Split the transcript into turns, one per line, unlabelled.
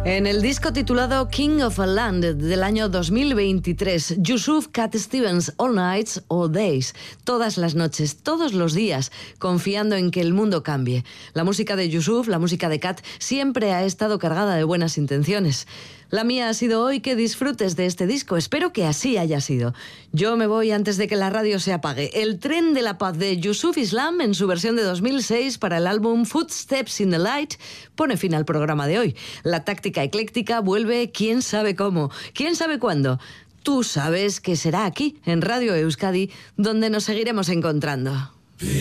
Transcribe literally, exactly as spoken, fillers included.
En el disco titulado King of a Land del año dos mil veintitrés, Yusuf, Cat Stevens, All Nights, All Days, todas las noches, todos los días, confiando en que el mundo cambie. La música de Yusuf, la música de Cat, siempre ha estado cargada de buenas intenciones. La mía ha sido hoy que disfrutes de este disco. Espero que así haya sido. Yo me voy antes de que la radio se apague. El tren de la paz de Yusuf Islam, en su versión de dos mil seis para el álbum Footsteps in the Light, pone fin al programa de hoy. La táctica ecléctica vuelve quién sabe cómo, quién sabe cuándo. Tú sabes que será aquí, en Radio Euskadi, donde nos seguiremos encontrando.